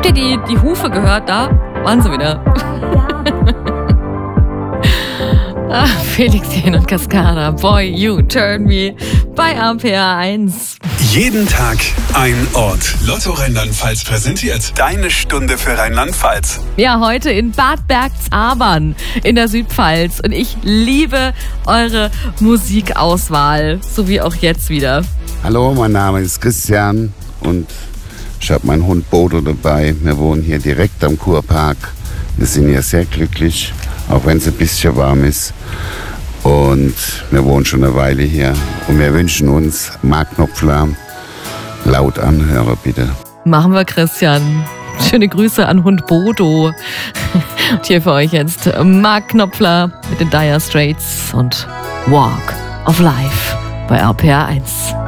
Habt ihr die Hufe gehört da? Waren sie wieder. Felixchen und Cascada, Boy, You Turn Me bei RPR1. Jeden Tag ein Ort. Lotto Rheinland-Pfalz präsentiert deine Stunde für Rheinland-Pfalz. Ja, heute in Bad Bergzabern in der Südpfalz. Und ich liebe eure Musikauswahl, so wie auch jetzt wieder. Hallo, mein Name ist Christian und ich habe meinen Hund Bodo dabei. Wir wohnen hier direkt am Kurpark. Wir sind hier sehr glücklich, auch wenn es ein bisschen warm ist. Und wir wohnen schon eine Weile hier. Und wir wünschen uns Mark Knopfler, laut anhören bitte. Machen wir, Christian. Schöne Grüße an Hund Bodo. Und hier für euch jetzt Mark Knopfler mit den Dire Straits und Walk of Life bei RPR1.